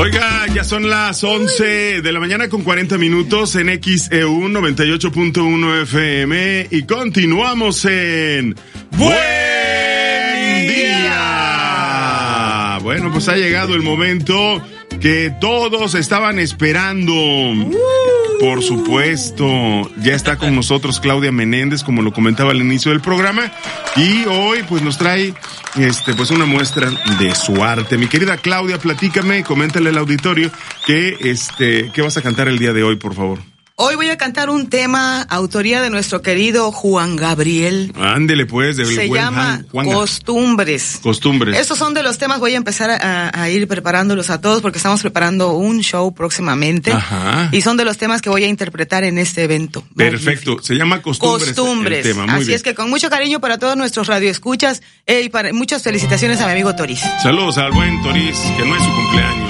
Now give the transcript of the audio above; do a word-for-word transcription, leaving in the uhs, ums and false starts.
Oiga, ya son las once de la mañana con cuarenta minutos en X E U noventa y ocho punto uno F M y continuamos en Buen Día. Bueno, pues ha llegado el momento que todos estaban esperando. Por supuesto, ya está con nosotros Claudia Menéndez, como lo comentaba al inicio del programa, y hoy pues nos trae este pues una muestra de su arte. Mi querida Claudia, platícame, coméntale al auditorio que este qué vas a cantar el día de hoy, por favor. Hoy voy a cantar un tema, autoría de nuestro querido Juan Gabriel. Ándele pues, de Se buen llama Juan, Costumbres. Costumbres. Estos son de los temas, voy a empezar a, a ir preparándolos a todos porque estamos preparando un show próximamente. Ajá. Y son de los temas que voy a interpretar en este evento. Perfecto, Magnífico. se llama Costumbres. Costumbres. El tema. Muy Así bien. es que con mucho cariño para todos nuestros radioescuchas eh, y para muchas felicitaciones a mi amigo Toris. Saludos al buen Toris, que no es su cumpleaños.